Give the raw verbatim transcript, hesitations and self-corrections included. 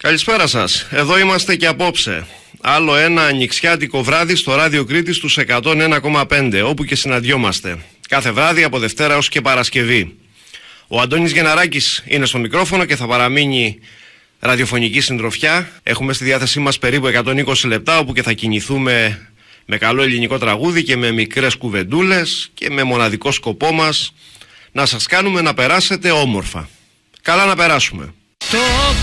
Καλησπέρα σας. Εδώ είμαστε και απόψε. Άλλο ένα ανοιξιάτικο βράδυ στο Ράδιο Κρήτης τους εκατόν ένα κόμμα πέντε, όπου και συναντιόμαστε. Κάθε βράδυ από Δευτέρα ως και Παρασκευή. Ο Αντώνης Γεναράκης είναι στο μικρόφωνο και θα παραμείνει ραδιοφωνική συντροφιά. Έχουμε στη διάθεσή μας περίπου εκατόν είκοσι λεπτά, όπου και θα κινηθούμε με καλό ελληνικό τραγούδι και με μικρές κουβεντούλες και με μοναδικό σκοπό μας να σας κάνουμε να περάσετε όμορφα. Καλά να περάσουμε. Το